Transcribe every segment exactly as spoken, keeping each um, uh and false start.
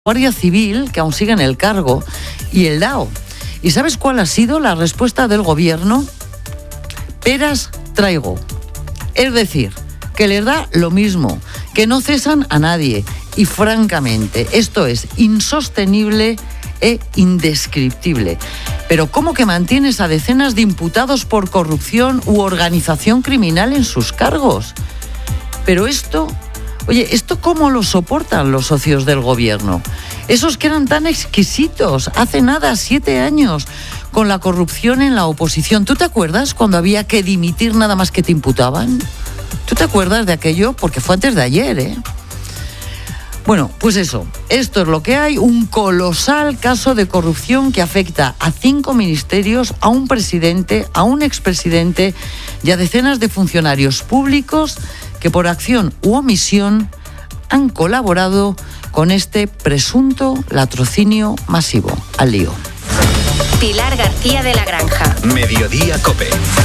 Guardia Civil, que aún sigue en el cargo, y el D A O. ¿Y sabes cuál ha sido la respuesta del gobierno? Peras traigo. Es decir, que les da lo mismo, que no cesan a nadie. Y francamente, esto es insostenible e indescriptible. Pero ¿cómo que mantienes a decenas de imputados por corrupción u organización criminal en sus cargos? Pero esto... Oye, ¿esto cómo lo soportan los socios del gobierno? Esos que eran tan exquisitos hace nada, siete años, con la corrupción en la oposición. ¿Tú te acuerdas cuando había que dimitir nada más que te imputaban? ¿Tú te acuerdas de aquello? Porque fue antes de ayer, ¿eh? Bueno, pues eso, esto es lo que hay, un colosal caso de corrupción que afecta a cinco ministerios, a un presidente, a un expresidente y a decenas de funcionarios públicos que por acción u omisión han colaborado con este presunto latrocinio masivo. Al lío. Pilar García de la Granja. Mediodía COPE.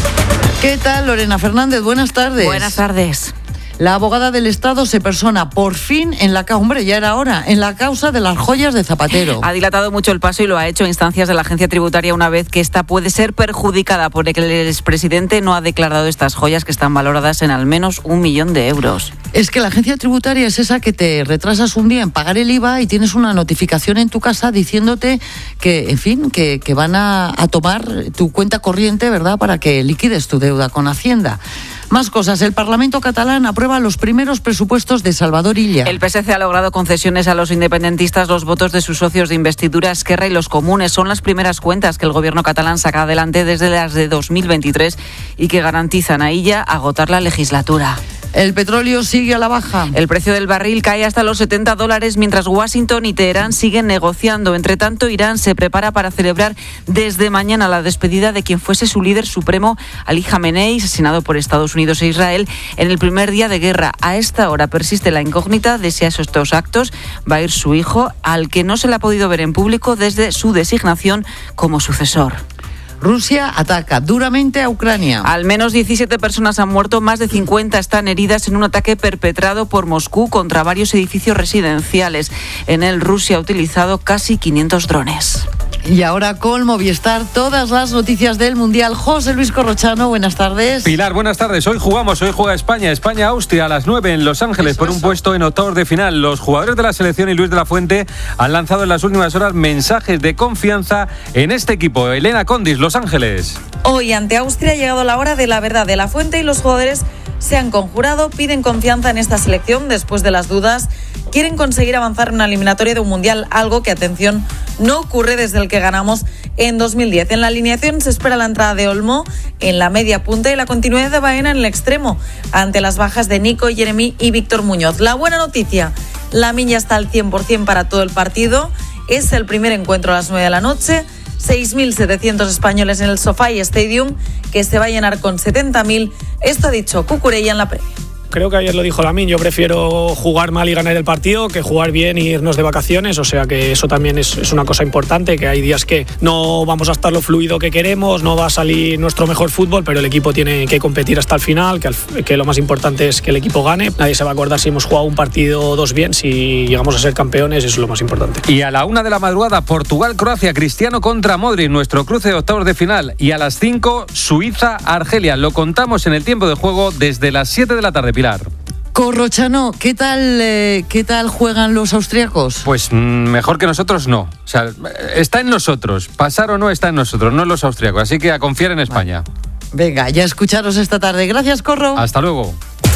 ¿Qué tal, Lorena Fernández? Buenas tardes. Buenas tardes. La abogada del Estado se persona por fin en la causa, hombre, ya era hora, en la causa de las joyas de Zapatero. Ha dilatado mucho el paso y lo ha hecho a instancias de la agencia tributaria una vez que esta puede ser perjudicada por el que el expresidente no ha declarado estas joyas que están valoradas en al menos un millón de euros. Es que la agencia tributaria es esa que te retrasas un día en pagar el I V A y tienes una notificación en tu casa diciéndote que, en fin, que, que van a, a tomar tu cuenta corriente, ¿verdad?, para que liquides tu deuda con Hacienda. Más cosas. El Parlamento catalán aprueba los primeros presupuestos de Salvador Illa. El P S C ha logrado concesiones a los independentistas. Los votos de sus socios de investidura, Esquerra y los comunes, son las primeras cuentas que el gobierno catalán saca adelante desde las de dos mil veintitrés y que garantizan a Illa agotar la legislatura. El petróleo sigue a la baja. El precio del barril cae hasta los setenta dólares mientras Washington y Teherán siguen negociando. Entre tanto, Irán se prepara para celebrar desde mañana la despedida de quien fuese su líder supremo, Ali Jamenei, asesinado por Estados Unidos e Israel en el primer día de guerra. A esta hora persiste la incógnita de si a estos actos va a ir su hijo, al que no se le ha podido ver en público desde su designación como sucesor. Rusia ataca duramente a Ucrania. Al menos diecisiete personas han muerto, más de cincuenta están heridas en un ataque perpetrado por Moscú contra varios edificios residenciales. En él, Rusia ha utilizado casi quinientos drones. Y ahora con Movistar, todas las noticias del Mundial. José Luis Corrochano, buenas tardes. Pilar, buenas tardes. Hoy jugamos, hoy juega España. España-Austria a las nueve en Los Ángeles eso, por un eso. puesto en octavos de final. Los jugadores de la selección y Luis de la Fuente han lanzado en las últimas horas mensajes de confianza en este equipo. Elena Condis, Los Ángeles. Hoy ante Austria ha llegado la hora de la verdad. De la Fuente y los jugadores se han conjurado, piden confianza en esta selección después de las dudas. Quieren conseguir avanzar en una eliminatoria de un mundial, algo que, atención, no ocurre desde el que ganamos en dos mil diez. En la alineación se espera la entrada de Olmo en la media punta y la continuidad de Baena en el extremo, ante las bajas de Nico, Jeremy y Víctor Muñoz. La buena noticia, Lamine ya está al cien por ciento para todo el partido. Es el primer encuentro a las nueve de la noche. seis mil setecientos españoles en el SoFi Stadium, que se va a llenar con setenta mil. Esto ha dicho Cucurella en la previa. Creo que ayer lo dijo Lamine, yo prefiero jugar mal y ganar el partido que jugar bien y irnos de vacaciones, o sea que eso también es, es una cosa importante, que hay días que no vamos a estar lo fluido que queremos, no va a salir nuestro mejor fútbol, pero el equipo tiene que competir hasta el final, que, al, que lo más importante es que el equipo gane. Nadie se va a acordar si hemos jugado un partido o dos bien, si llegamos a ser campeones, eso es lo más importante. Y a la una de la madrugada, Portugal-Croacia, Cristiano contra Modric, nuestro cruce de octavos de final. Y a las cinco, Suiza-Argelia. Lo contamos en el tiempo de juego desde las siete de la tarde, Pilar. Corrochano, ¿qué tal, eh, ¿qué tal juegan los austriacos? Pues mm, mejor que nosotros no. O sea, está en nosotros. Pasar o no está en nosotros, no en los austriacos. Así que a confiar en España. Vale. Venga, ya escucharos esta tarde. Gracias, Corro. Hasta luego.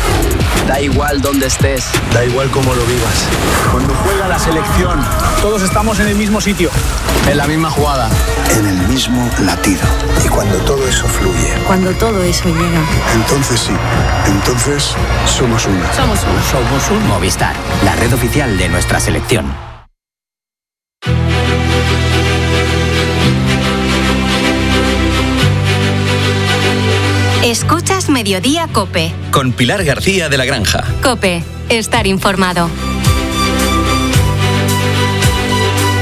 Da igual dónde estés, da igual cómo lo vivas. Cuando juega la selección, todos estamos en el mismo sitio, en la misma jugada, en el mismo latido. Y cuando todo eso fluye, cuando todo eso llega, entonces sí, entonces somos uno. Somos uno. Somos un Movistar, la red oficial de nuestra selección. Escuchas Mediodía COPE. Con Pilar García de la Granja. COPE, estar informado.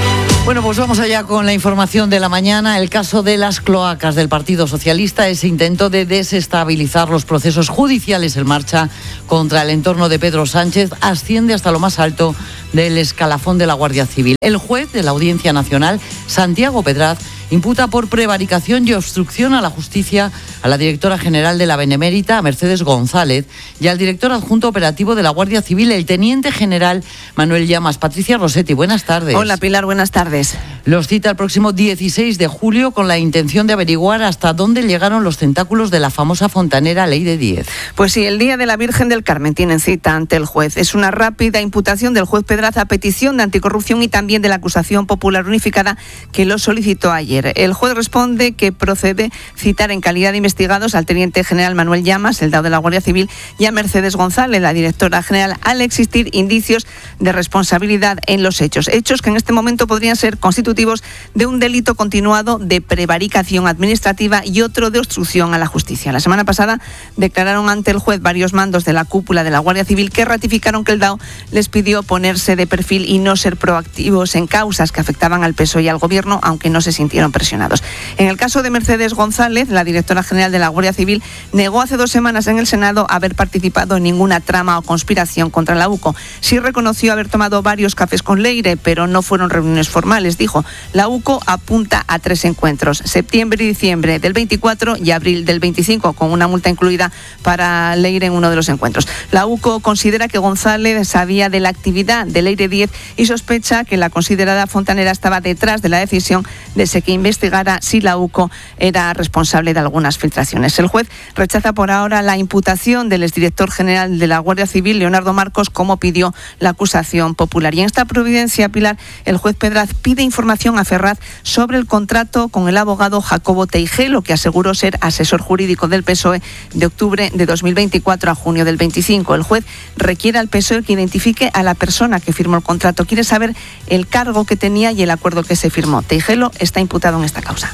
Bueno, pues vamos allá con la información de la mañana. El caso de las cloacas del Partido Socialista, ese intento de desestabilizar los procesos judiciales en marcha contra el entorno de Pedro Sánchez, asciende hasta lo más alto del escalafón de la Guardia Civil. El juez de la Audiencia Nacional, Santiago Pedraz, imputa por prevaricación y obstrucción a la justicia a la directora general de la Benemérita, Mercedes González, y al director adjunto operativo de la Guardia Civil, el teniente general Manuel Llamas. Patricia Rossetti, buenas tardes. Hola Pilar, buenas tardes. Los cita el próximo dieciséis de julio con la intención de averiguar hasta dónde llegaron los tentáculos de la famosa fontanera Ley de diez. Pues sí, el día de la Virgen del Carmen tienen cita ante el juez. Es una rápida imputación del juez Pedraz a petición de anticorrupción y también de la acusación popular unificada que lo solicitó ayer. El juez responde que procede citar en calidad de investigados al teniente general Manuel Llamas, el D A O de la Guardia Civil, y a Mercedes González, la directora general, al existir indicios de responsabilidad en los hechos. Hechos que en este momento podrían ser constitutivos de un delito continuado de prevaricación administrativa y otro de obstrucción a la justicia. La semana pasada declararon ante el juez varios mandos de la cúpula de la Guardia Civil que ratificaron que el D A O les pidió ponerse de perfil y no ser proactivos en causas que afectaban al P S O E y al Gobierno, aunque no se sintieron presionados. En el caso de Mercedes González, la directora general de la Guardia Civil negó hace dos semanas en el Senado haber participado en ninguna trama o conspiración contra la U C O. Sí reconoció haber tomado varios cafés con Leire, pero no fueron reuniones formales, dijo. La U C O apunta a tres encuentros, septiembre y diciembre del veinticuatro y abril del veinticinco, con una multa incluida para Leire en uno de los encuentros. La U C O considera que González sabía de la actividad de Leire diez y sospecha que la considerada fontanera estaba detrás de la decisión de se que investigara si la U C O era responsable de algunas filtraciones. El juez rechaza por ahora la imputación del exdirector general de la Guardia Civil, Leonardo Marcos, como pidió la acusación popular. Y en esta providencia, Pilar, el juez Pedraz pide información a Ferraz sobre el contrato con el abogado Jacobo Teijelo, que aseguró ser asesor jurídico del P S O E de octubre de dos mil veinticuatro a junio del veinticinco. El juez requiere al P S O E que identifique a la persona que firmó el contrato. Quiere saber el cargo que tenía y el acuerdo que se firmó. Teijelo está imputado en esta causa.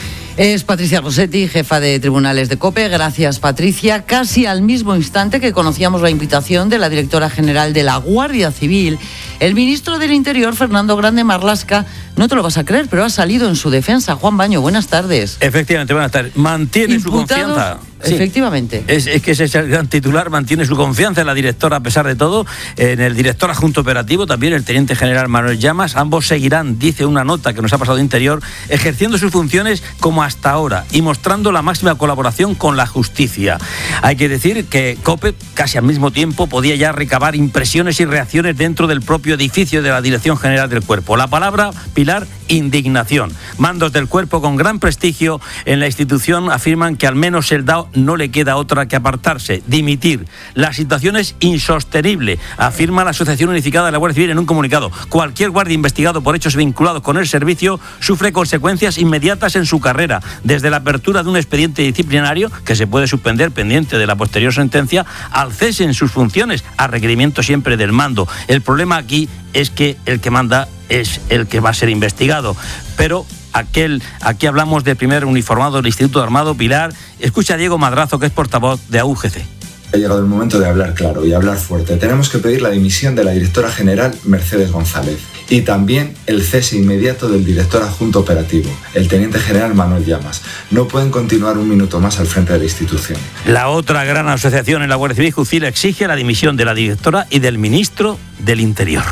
Es Patricia Rossetti, jefa de tribunales de COPE. Gracias, Patricia. Casi al mismo instante que conocíamos la invitación de la directora general de la Guardia Civil, el ministro del Interior, Fernando Grande Marlaska, no te lo vas a creer, pero ha salido en su defensa. Juan Baño, buenas tardes. Efectivamente, buenas tardes. Mantiene Imputados, su confianza. Sí. Efectivamente. Es, es que ese es el gran titular, mantiene su confianza en la directora a pesar de todo, en el director adjunto operativo, también el teniente general Manuel Llamas. Ambos seguirán, dice una nota que nos ha pasado de Interior, ejerciendo sus funciones como hasta ahora y mostrando la máxima colaboración con la justicia. Hay que decir que COPE, casi al mismo tiempo, podía ya recabar impresiones y reacciones dentro del propio edificio de la Dirección General del Cuerpo. La palabra, Pilar, indignación. Mandos del cuerpo con gran prestigio en la institución afirman que al menos el D A O no le queda otra que apartarse, dimitir. La situación es insostenible, afirma la Asociación Unificada de la Guardia Civil en un comunicado. Cualquier guardia investigado por hechos vinculados con el servicio sufre consecuencias inmediatas en su carrera, desde la apertura de un expediente disciplinario, que se puede suspender pendiente de la posterior sentencia, al cese en sus funciones, a requerimiento siempre del mando. El problema aquí es que el que manda es el que va a ser investigado, pero aquel, aquí hablamos del primer uniformado del Instituto Armado, Pilar. Escucha a Diego Madrazo, que es portavoz de A U G C. Ha llegado el momento de hablar claro y hablar fuerte. Tenemos que pedir la dimisión de la directora general Mercedes González y también el cese inmediato del director adjunto operativo, el teniente general Manuel Llamas. No pueden continuar un minuto más al frente de la institución. La otra gran asociación en la Guardia Civil, Jucil, exige la dimisión de la directora y del ministro del Interior.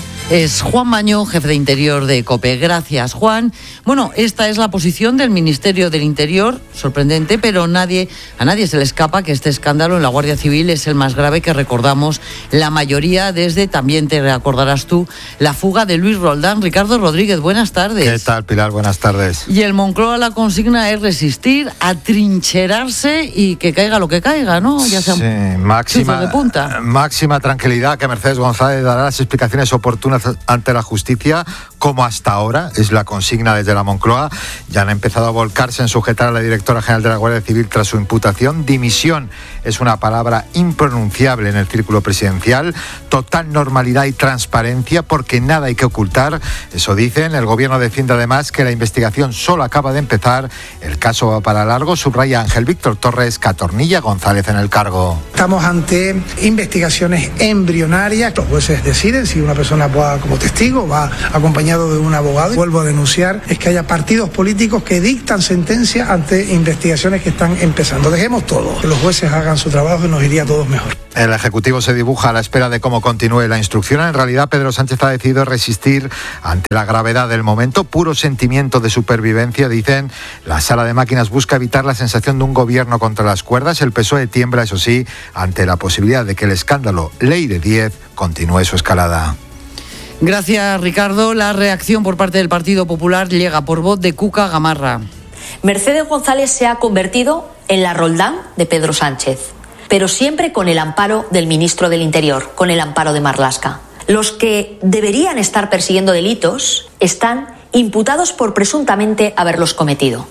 Es Juan Baño, jefe de Interior de COPE. Gracias, Juan. Bueno, esta es la posición del Ministerio del Interior, sorprendente, pero nadie, a nadie se le escapa que este escándalo en la Guardia Civil es el más grave que recordamos la mayoría desde, también te recordarás tú, la fuga de Luis Roldán. Ricardo Rodríguez, buenas tardes. ¿Qué tal, Pilar? Buenas tardes. Y el Moncloa, la consigna es resistir, atrincherarse y que caiga lo que caiga, ¿no? Ya sea sí, máxima, de punta. Máxima tranquilidad, que Mercedes González dará las explicaciones oportunas ante la justicia, como hasta ahora, es la consigna desde la Moncloa. Ya han empezado a volcarse en sujetar a la directora general de la Guardia Civil tras su imputación. Dimisión es una palabra impronunciable en el círculo presidencial. Total normalidad y transparencia, porque nada hay que ocultar. Eso dicen. El gobierno defiende además que la investigación solo acaba de empezar. El caso va para largo, subraya Ángel Víctor Torres, que atornilla González en el cargo. Estamos ante investigaciones embrionarias. Los jueces deciden si una persona puede va como testigo, va acompañado de un abogado. Vuelvo a denunciar es que haya partidos políticos que dictan sentencias ante investigaciones que están empezando. Dejemos todo, que los jueces hagan su trabajo y nos iría a todos mejor. El Ejecutivo se dibuja a la espera de cómo continúe la instrucción. En realidad, Pedro Sánchez ha decidido resistir ante la gravedad del momento. Puro sentimiento de supervivencia, dicen. La Sala de Máquinas busca evitar la sensación de un gobierno contra las cuerdas. El P S O E tiembla, eso sí, ante la posibilidad de que el escándalo Ley de diez continúe su escalada. Gracias, Ricardo. La reacción por parte del Partido Popular llega por voz de Cuca Gamarra. Mercedes González se ha convertido en la Roldán de Pedro Sánchez, pero siempre con el amparo del ministro del Interior, con el amparo de Marlaska. Los que deberían estar persiguiendo delitos están imputados por presuntamente haberlos cometido.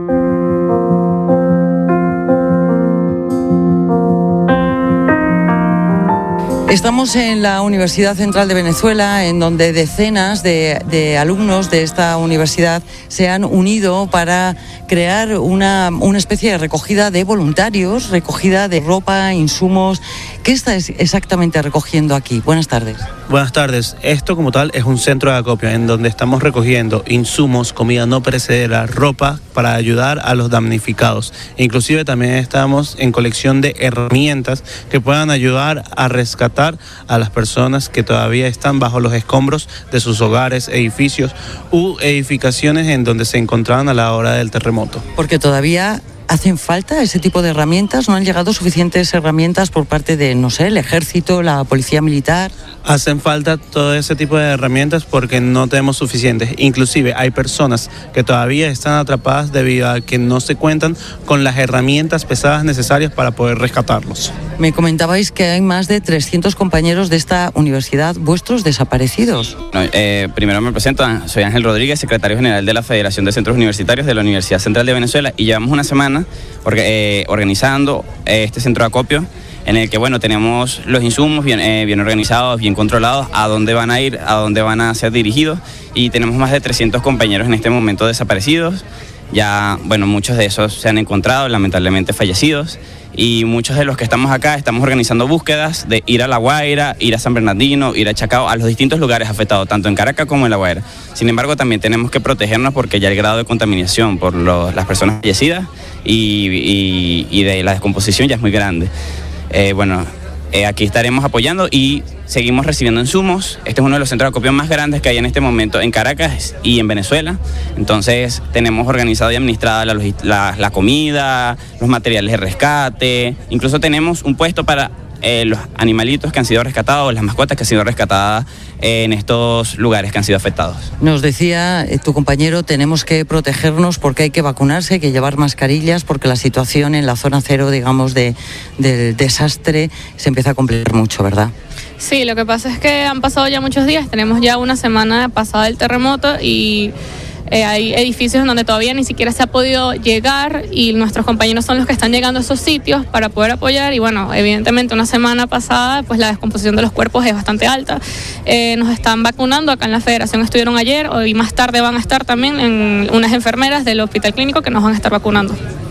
Estamos en la Universidad Central de Venezuela, en donde decenas de, de alumnos de esta universidad se han unido para crear una, una especie de recogida de voluntarios, recogida de ropa, insumos. ¿Qué está exactamente recogiendo aquí? Buenas tardes. Buenas tardes. Esto como tal es un centro de acopio en donde estamos recogiendo insumos, comida no perecedera, ropa para ayudar a los damnificados. Inclusive también estamos en colección de herramientas que puedan ayudar a rescatar a las personas que todavía están bajo los escombros de sus hogares, edificios u edificaciones en donde se encontraban a la hora del terremoto. Porque todavía hacen falta ese tipo de herramientas, ¿no han llegado suficientes herramientas por parte de, no sé, el ejército, la policía militar? Hacen falta todo ese tipo de herramientas porque no tenemos suficientes. Inclusive hay personas que todavía están atrapadas debido a que no se cuentan con las herramientas pesadas necesarias para poder rescatarlos. Me comentabais que hay más de trescientos compañeros de esta universidad, vuestros desaparecidos. No, eh, primero me presento, soy Ángel Rodríguez, secretario general de la Federación de Centros Universitarios de la Universidad Central de Venezuela, y llevamos una semana porque, eh, organizando eh, este centro de acopio, en el que, bueno, tenemos los insumos bien, eh, bien organizados, bien controlados, a dónde van a ir, a dónde van a ser dirigidos, y tenemos más de trescientos compañeros en este momento desaparecidos. Ya, bueno, muchos de esos se han encontrado, lamentablemente fallecidos, y muchos de los que estamos acá estamos organizando búsquedas de ir a La Guaira, ir a San Bernardino, ir a Chacao, a los distintos lugares afectados, tanto en Caracas como en La Guaira. Sin embargo, también tenemos que protegernos porque ya el grado de contaminación por los, las personas fallecidas y, y, y de la descomposición ya es muy grande. Eh, bueno, eh, aquí estaremos apoyando y seguimos recibiendo insumos. Este es uno de los centros de acopio más grandes que hay en este momento en Caracas y en Venezuela. Entonces tenemos organizado y administrada la, la, la comida, los materiales de rescate. Incluso tenemos un puesto para eh, los animalitos que han sido rescatados, las mascotas que han sido rescatadas eh, en estos lugares que han sido afectados. Nos decía eh, tu compañero, tenemos que protegernos porque hay que vacunarse, hay que llevar mascarillas, porque la situación en la zona cero, digamos, de, del desastre se empieza a complicar mucho, ¿verdad? Sí, lo que pasa es que han pasado ya muchos días, tenemos ya una semana pasada el terremoto y eh, hay edificios donde todavía ni siquiera se ha podido llegar y nuestros compañeros son los que están llegando a esos sitios para poder apoyar y bueno, evidentemente una semana pasada pues la descomposición de los cuerpos es bastante alta. Eh, nos están vacunando, acá en la Federación estuvieron ayer, hoy más tarde van a estar también en unas enfermeras del Hospital Clínico que nos van a estar vacunando.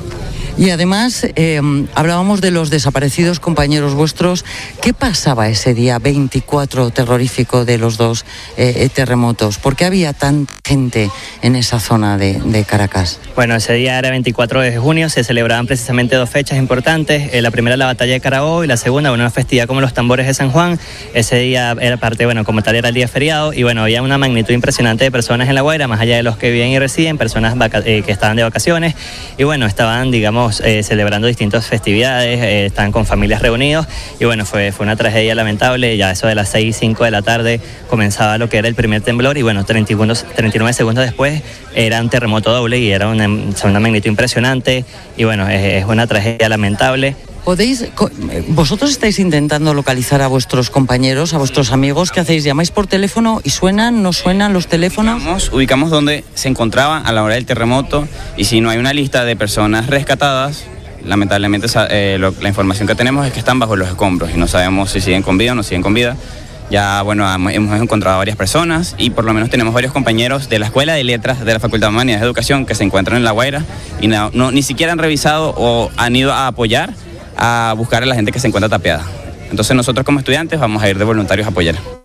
Y además, eh, hablábamos de los desaparecidos compañeros vuestros. ¿Qué pasaba ese día veinticuatro terrorífico de los dos eh, terremotos? ¿Por qué había tanta gente en esa zona de, de Caracas? Bueno, ese día era veinticuatro de junio, se celebraban precisamente dos fechas importantes. Eh, la primera, la batalla de Carabobo, y la segunda, bueno, una festividad como los tambores de San Juan. Ese día era parte, bueno, como tal era el día feriado, y bueno, había una magnitud impresionante de personas en La Guaira, más allá de los que viven y residen, personas vaca- eh, que estaban de vacaciones, y bueno, estaban, digamos, Eh, celebrando distintas festividades, eh, estaban con familias reunidos y bueno, fue, fue una tragedia lamentable. Ya eso de las seis, cinco de la tarde comenzaba lo que era el primer temblor y bueno, treinta y nueve segundos después era un terremoto doble y era una, una magnitud impresionante y bueno, es, es una tragedia lamentable. ¿Podéis, vosotros estáis intentando localizar a vuestros compañeros, a vuestros amigos? ¿Qué hacéis? ¿Llamáis por teléfono y suenan, no suenan los teléfonos? Ubicamos, ubicamos donde se encontraban a la hora del terremoto y si no hay una lista de personas rescatadas, lamentablemente eh, lo, la información que tenemos es que están bajo los escombros y no sabemos si siguen con vida o no siguen con vida. Ya, bueno, hemos encontrado a varias personas y por lo menos tenemos varios compañeros de la Escuela de Letras de la Facultad de Humanidades de Educación que se encuentran en La Guaira y no, no, ni siquiera han revisado o han ido a apoyar a buscar a la gente que se encuentra tapiada. Entonces nosotros como estudiantes vamos a ir de voluntarios a apoyar.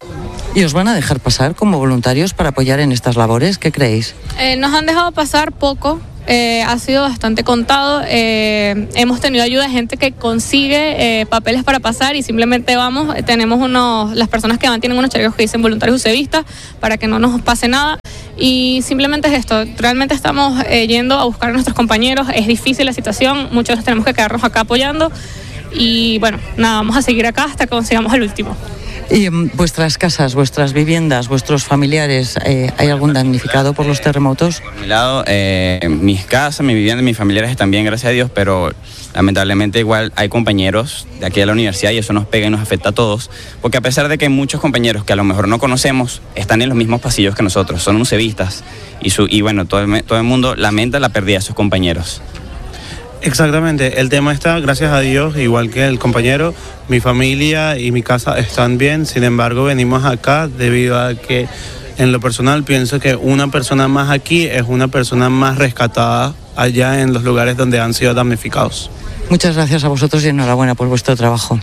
¿Y os van a dejar pasar como voluntarios para apoyar en estas labores? ¿Qué creéis? Eh, nos han dejado pasar poco. Eh, ha sido bastante contado. Eh, hemos tenido ayuda de gente que consigue eh, papeles para pasar y simplemente vamos. Eh, tenemos unos, las personas que van tienen unos chalecos que dicen voluntarios usevistas para que no nos pase nada. Y simplemente es esto. Realmente estamos eh, yendo a buscar a nuestros compañeros. Es difícil la situación. Muchos tenemos que quedarnos acá apoyando. Y bueno, nada, vamos a seguir acá hasta que consigamos el último. ¿Y um, vuestras casas, vuestras viviendas, vuestros familiares, eh, hay algún damnificado por los terremotos? Por mi lado, eh, mis casas, mi vivienda, mis familiares están bien, gracias a Dios, pero lamentablemente igual hay compañeros de aquí de la universidad y eso nos pega y nos afecta a todos, porque a pesar de que muchos compañeros que a lo mejor no conocemos están en los mismos pasillos que nosotros, son usevistas y, su, y bueno, todo el, todo el mundo lamenta la pérdida de sus compañeros. Exactamente, el tema está, gracias a Dios, igual que el compañero, mi familia y mi casa están bien, sin embargo venimos acá debido a que en lo personal pienso que una persona más aquí es una persona más rescatada allá en los lugares donde han sido damnificados. Muchas gracias a vosotros y enhorabuena por vuestro trabajo.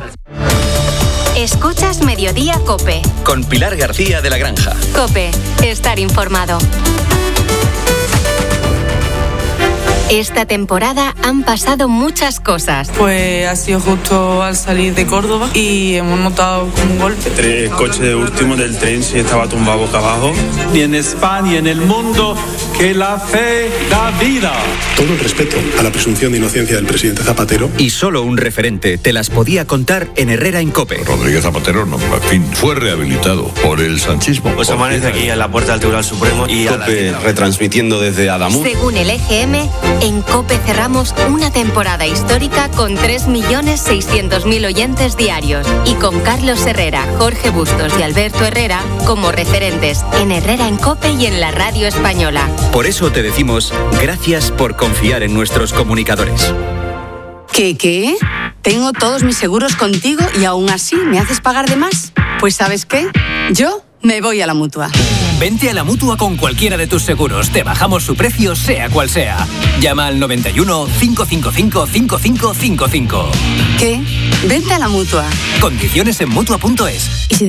Escuchas Mediodía COPE. Con Pilar García de la Granja. COPE, estar informado. Esta temporada han pasado muchas cosas. Pues ha sido justo al salir de Córdoba y hemos notado como un golpe. El coche de último del tren se estaba tumbado boca abajo. Y en España y en el mundo, que la fe da vida. Todo el respeto a la presunción de inocencia del presidente Zapatero. Y solo un referente te las podía contar en Herrera en COPE. Rodríguez Zapatero, no, en fin, fue rehabilitado por el sanchismo. Pues amanece aquí en la puerta del Tribunal Supremo y COPE retransmitiendo desde Adamuz. Según el E G M, en COPE cerramos una temporada histórica con tres millones seiscientos mil oyentes diarios y con Carlos Herrera, Jorge Bustos y Alberto Herrera como referentes en Herrera en COPE y en la radio española. Por eso te decimos gracias por confiar en nuestros comunicadores. ¿Qué, qué? Tengo todos mis seguros contigo y aún así me haces pagar de más. Pues ¿sabes qué? Yo me voy a la Mutua. Vente a la Mutua con cualquiera de tus seguros. Te bajamos su precio, sea cual sea. Llama al noventa y uno, cinco cinco cinco, cinco cinco cinco cinco. ¿Qué? Vente a la Mutua. Condiciones en Mutua punto es. ¿Y si